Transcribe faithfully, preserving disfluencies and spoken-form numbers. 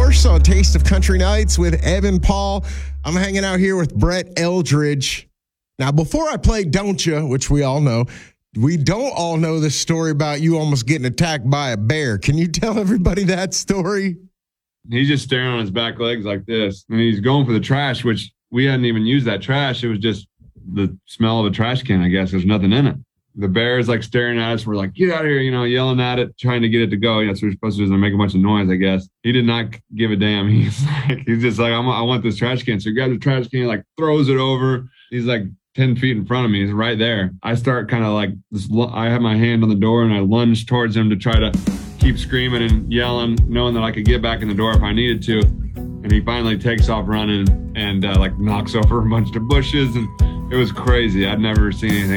Marsh on Taste of Country Nights with Evan Paul. I'm hanging out here with Brett Eldridge. Now, before I play Don't Ya, which we all know, we don't all know the story about you almost getting attacked by a bear. Can you tell everybody that story? He's just staring on his back legs like this, and he's going for the trash, which we hadn't even used that trash. It was just the smell of a trash can, I guess. There's nothing in it. The bear is like staring at us. We're like, get out of here, you know, yelling at it, trying to get it to go. That's what we're supposed to do, is make a bunch of noise, I guess. He did not give a damn. He's like, he's just like, I'm, I want this trash can. So he grabs the trash can, like throws it over. He's like ten feet in front of me. He's right there. I start kind of like this. I have my hand on the door and I lunge towards him to try to keep screaming and yelling, knowing that I could get back in the door if I needed to. And he finally takes off running and uh, like knocks over a bunch of bushes, and it was crazy. I'd never seen anything